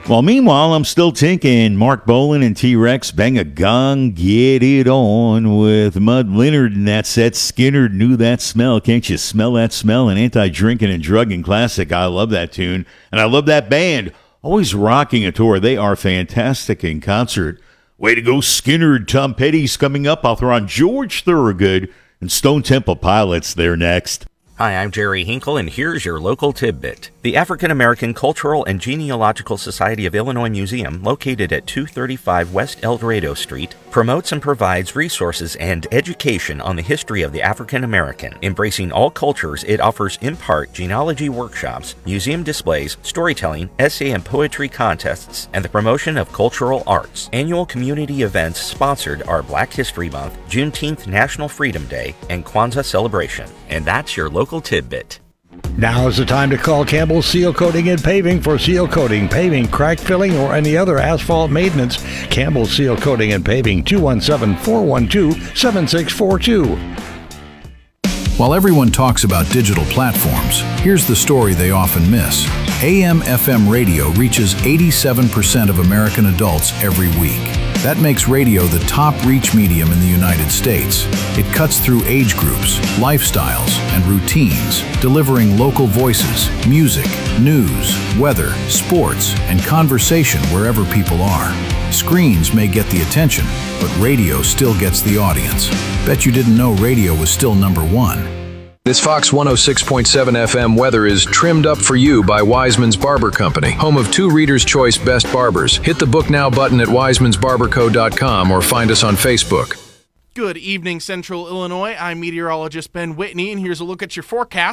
Well, meanwhile, I'm still tinking. Mark Bolan and T-Rex bang a gong, get it on with Mud Leonard and that set. Skinner knew that smell. Can't you smell that smell? An anti-drinking and drugging classic. I love that tune, and I love that band. Always rocking a tour. They are fantastic in concert. Way to go, Skinner. Tom Petty's coming up. I'll throw on George Thorogood and Stone Temple Pilots there next. Hi, I'm Jerry Hinkle, and here's your local tidbit. The African American Cultural and Genealogical Society of Illinois Museum, located at 235 West El Dorado Street, promotes and provides resources and education on the history of the African American. Embracing all cultures, it offers in part genealogy workshops, museum displays, storytelling, essay and poetry contests, and the promotion of cultural arts. Annual community events sponsored are Black History Month, Juneteenth National Freedom Day, and Kwanzaa celebration. And that's your local tidbit. Now is the time to call Campbell Seal Coating and Paving for seal coating, paving, crack filling, or any other asphalt maintenance. Campbell Seal Coating and Paving, 217-412-7642. While everyone talks about digital platforms, here's the story they often miss. AM/FM radio reaches 87% of American adults every week. That makes radio the top reach medium in the United States. It cuts through age groups, lifestyles, and routines, delivering local voices, music, news, weather, sports, and conversation wherever people are. Screens may get the attention, but radio still gets the audience. Bet you didn't know radio was still number one. This Fox 106.7 FM weather is trimmed up for you by Wiseman's Barber Company, home of 2 Reader's Choice Best Barbers. Hit the Book Now button at wiseman'sbarberco.com or find us on Facebook. Good evening, Central Illinois. I'm meteorologist Ben Whitney, and here's a look at your forecast